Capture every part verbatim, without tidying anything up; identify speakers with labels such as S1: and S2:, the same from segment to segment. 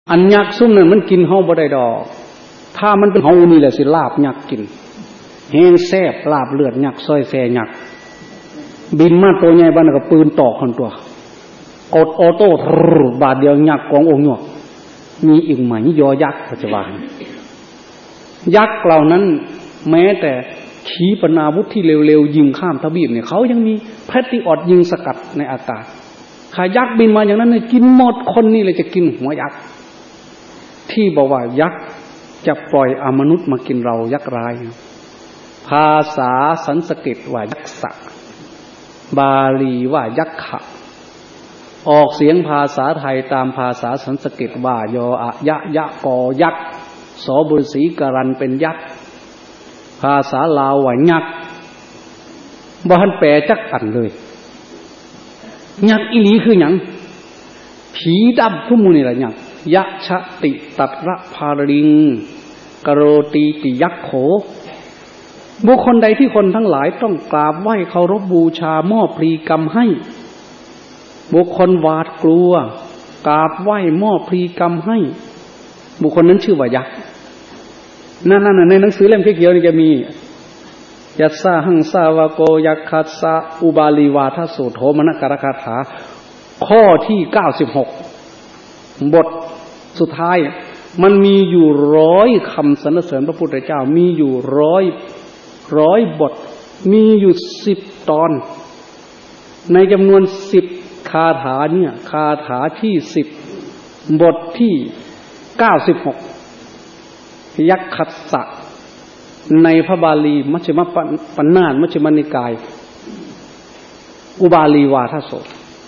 S1: อันยักษ์ซุ่มนั่นมันกินเฮาบ่ได้ดอกถ้ามันเป็นเฮานี่แหละสิลาบยักษ์กินแห้งแซ่บลาบเลือดยักษ์ซอยแซ่ยักษ์บินมาตัวใหญ่บ้านก็ปืนตอกคนตัวกดออโต้บาดเดียวยักษ์กององค์หยวกมีอีกไหมยอยักษ์ปัจจุบันยักษ์เหล่านั้นแม้แต่ขีปนาวุธที่เร็วๆยิงข้ามทวีปเนี่ยเขายังมีแพทริออตยิงสกัดในอากาศขายักษ์บินมาอย่างนั้นเนี่ยกินหมดคนนี่เลยจะกินหัวยักษ์ที่บอกว่ายักษ์จะปล่อยอมนุษย์มากินเรายักษ์ร้ายภาษาสันสกฤตว่ายักษะบาลีว่ายักขะออกเสียงภาษาไทยตามภาษาสันสกฤตว่ายออะยะยะกอยักษ์สอบุษีกรันเป็นยักษ์ภาษาลาวว่ายักษ์บ่ทันแปลจักอันเลยยักษ์อีหลีคือหยังผีดำผู้มูนี่ล่ะยักษ์ยะชะติตัตระภาริงกโรตีติยักโขบุคคลใดที่คนทั้งหลายต้องกราบไหว้เคารพบูชามอบพลีกรรมให้บุคคลหวาดกลัวกราบไหว้มอบพลีกรรมให้บุคคลนั้นชื่อว่ายักษ์นั่นๆในหนังสือเล่มเขียวๆนี่จะมียัสสะหังสาวโกยักขัสสะอุบาลีวาทสูตรโหมนกรคาถาข้อที่เก้าสิบหกบทสุดท้ายมันมีอยู่ร้อยคำสรรเสริญพระพุทธเจ้ามีอยู่ร้อยร้อยบทมีอยู่สิบตอนในจำนวนสิบคาถาเนี่ยคาถาที่สิบบทที่เก้าสิบหกยักขัสสะในพระบาลีมัชฌิมปัญนาถมัชฌิมนิกายอุบาลีวาทสูตร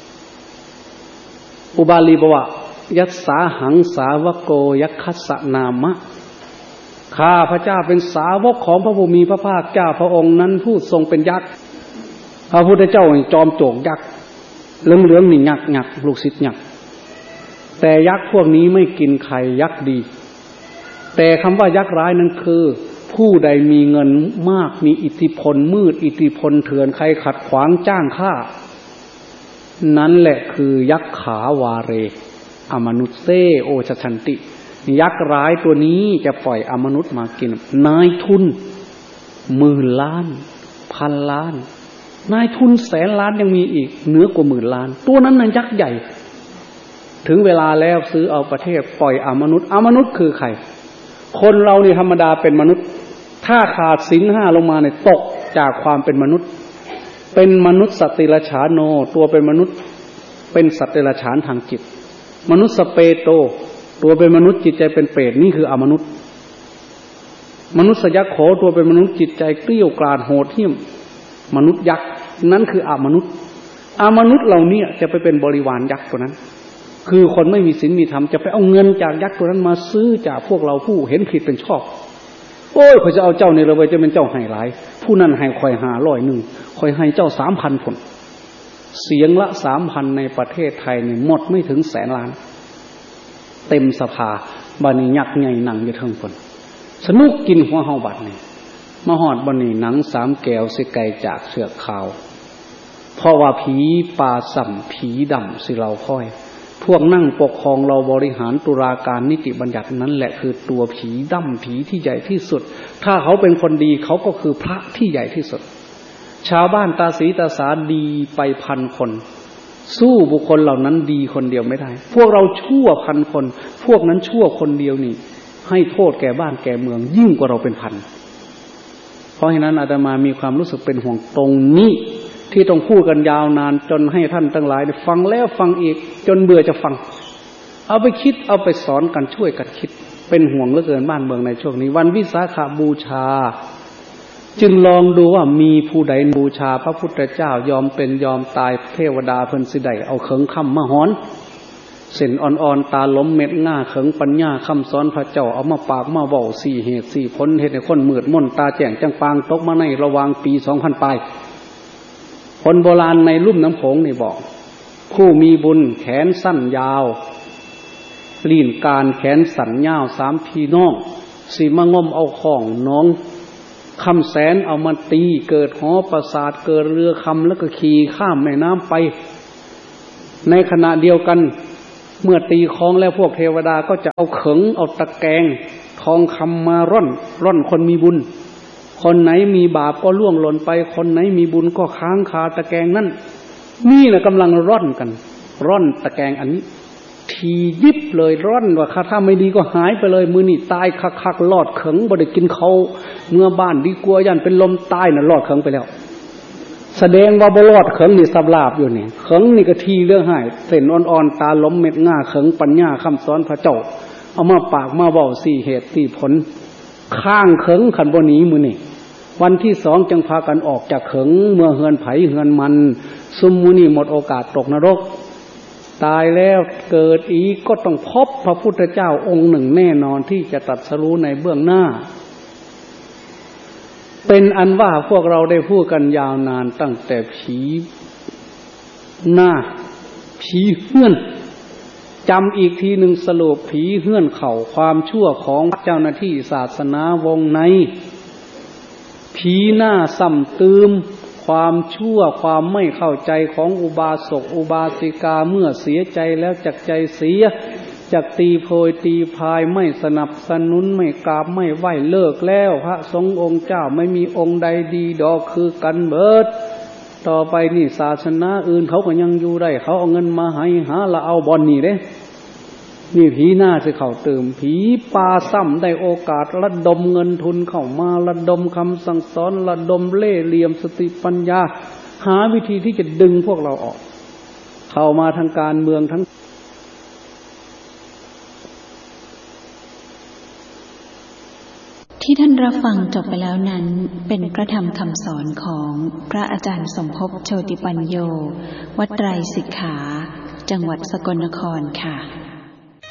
S1: อุบาลีบอกว่ายัสสาหังสาวโกยักขัสสะนามะข้าพระเจ้าเป็นสาวกของพระผู้มีพระภาคเจ้าพระองค์นั้นผู้ทรงเป็นยักษ์พระพุทธเจ้าจอมโจกยักษ์เหลืองๆนี่ยักษ์ยักษ์ลูกศิษย์ยักษ์แต่ยักษ์พวกนี้ไม่กินใครยักษ์ดีแต่คำว่ายักษ์ร้ายนั้นคือผู้ใดมีเงินมากมีอิทธิพลมืดอิทธิพลเถื่อนใครขัดขวางจ้างฆ่านั่นแหละคือยักษ์ขาวาเรอมนุษย์เซโอชชันติยักษ์ร้ายตัวนี้จะปล่อยอมนุษย์มากินนายทุนหมื่นล้านพันล้านนายทุนแสนล้านยังมีอีกเหนือกว่าหมื่นล้านตัวนั้นน่ะยักษ์ใหญ่ถึงเวลาแล้วซื้อเอาประเทศปล่อยอมนุษย์อมนุษย์คือใครคนเรานี่ธรรมดาเป็นมนุษย์ถ้าขาดศีลห้าลงมาเนี่ยตกจากความเป็นมนุษย์เป็นมนุษย์สัตติรฉานโนตัวเป็นมนุษย์เป็นสัตติรฉานทางจิตมนุษย์สเปโตตัวเป็นมนุษย์จิตใจเป็นเปรตนี่คืออมนุษย์มนุษย์สยักษ์โขตัวเป็นมนุษย์จิตใจเกลี้ยกล่อมโหดเหี้ยมมนุษย์ยักษ์นั่นคืออมนุษย์อมนุษย์เหล่านี้จะไปเป็นบริวารยักษ์ตัวนั้นคือคนไม่มีศีลมีธรรมจะไปเอาเงินจากยักษ์ตัวนั้นมาซื้อจากพวกเราผู้เห็นผิดเป็นชอบโอ้ยเขาจะเอาเจ้านี่เลยจะเป็นเจ้าให้หลายผู้นั้นให้คอยหาร้อยหนึ่งคอยให้เจ้าสามพันผลเสียงละสามพันในประเทศไทยเนี่ยหมดไม่ถึงแสนล้านเต็มสภาบานียักษ์ใหญ่หนังอยู่ทั้งคนสนุกกินหัวเฮาบัดนี่มาหอดบานีหนังสามแก้วสิไกจากเสือกขาวเพราะว่าผีป่าสัมผีดำสิเราค่อยพวกนั่งปกครองเราบริหารตุลาการนิติบัญญัตินั้นแหละคือตัวผีดำผีที่ใหญ่ที่สุดถ้าเขาเป็นคนดีเขาก็คือพระที่ใหญ่ที่สุดชาวบ้านตาสีตาสาดีไปพันคนสู้บุคคลเหล่านั้นดีคนเดียวไม่ได้พวกเราชั่วพันคนพวกนั้นชั่วคนเดียวนี่ให้โทษแก่บ้านแก่เมืองยิ่งกว่าเราเป็นพันเพราะฉะนั้นอาตมามีความรู้สึกเป็นห่วงตรงนี้ที่ต้องพูดกันยาวนานจนให้ท่านทั้งหลายได้ฟังแล้วฟังอีกจนเบื่อจะฟังเอาไปคิดเอาไปสอนกันช่วยกันคิดเป็นห่วงเหลือเกินบ้านเมืองในช่วงนี้วันวิสาขบูชาจึงลองดูว่ามีผู้ใดบูชาพระพุทธเจ้ายอมเป็นยอมตายเทวดาเพิ่นสิได้เอาเขิงค่ำมาหอนเส้นอ่อนๆตาล้มเม็ดง่าเขิงปัญญาคำสอนพระเจ้าเอามาปากมาเว้าสี่เหตุสี่ผลเฮ็ดให้คนมืดมนตาแจ้งจังปางตกมาในระหว่างปีสองพันปลายคนโบราณในลุ่มน้ำโขงนี่บอกผู้มีบุญแขนสั้นยาวลีนการแขนสั้นยาวสามพี่น้องสิมางมเอาของน้องคำแสนเอามาตีเกิดหอประสาทเกิดเรือคำแล้วก็ขี่ข้ามแม่น้ำไปในขณะเดียวกันเมื่อตีคล้องแล้วพวกเทวดาก็จะเอาเขิงเอาตะแกรงทองคำมาร่อนร่อนคนมีบุญคนไหนมีบาปก็ล่วงหล่นไปคนไหนมีบุญก็ค้างคาตะแกรงนั่นนี่แหละกำลังร่อนกันร่อนตะแกรงอันนี้ทียิบเลยร่อนว่าถ้าไม่ดีก็หายไปเลยมือนี่ตายคักๆลอดเขิงบ่ได้กินเขาเมื่อบ้านดีกลัวยันเป็นลมตายน่ะลอดเขิงไปแล้วแสดงว่าบ่รอดเขิงนี่สับลาบอยู่นี่เขิงนี่ก็ทีเรื่องหายเส้นอ่อนๆตาล้มเม็ดง่าเขิงปัญญาคำสอนพระเจ้าเอามาปากมาเว้าสี่เหตุสี่ผลข้างเขิงขันบ่หนีมื้อนี่วันที่สองจึงพากันออกจากเขิงเมื่อเฮือนไผเฮือนมันซุมมื้อนี่หมดโอกาสตกนรกตายแล้วเกิดอีกก็ต้องพบพระพุทธเจ้าองค์หนึ่งแน่นอนที่จะตรัสรู้ในเบื้องหน้าเป็นอันว่าพวกเราได้พูดกันยาวนานตั้งแต่ผีหน้าผีเฮื่อนจำอีกทีหนึ่งสรุปผีเฮื่อนเข่าความชั่วของเจ้าหน้าที่ศาสนาวงในผีหน้าซ้ำตืมความชั่วความไม่เข้าใจของอุบาสกอุบาสิกาเมื่อเสียใจแล้วจักใจเสียจักตีโพยตีพายไม่สนับสนุนไม่กราบไม่ไหว้เลิกแล้วพระสงฆ์องค์เจ้าไม่มีองค์ใดดีดอกคือกันเบิดต่อไปนี่ศาสนาอื่นเขาก็ยังอยู่ได้เขาเอาเงินมาให้หาละเอาบอนนี่เด้นี่ผีหน้าสิเขาเติมผีปลาซ้ำได้โอกาสระดมเงินทุนเข้ามาระดมคำสั่งสอนระดมเล่ห์เหลี่ยมสติปัญญาหาวิธีที่จะดึงพวกเราออกเข้ามาทางการเมืองทั้ง
S2: ที่ท่านรับฟังจบไปแล้วนั้นเป็นพระธรรมคำสอนของพระอาจารย์สมภพโชติปัญโยวัดไตรสิกขาจังหวัดสกลนครค่ะ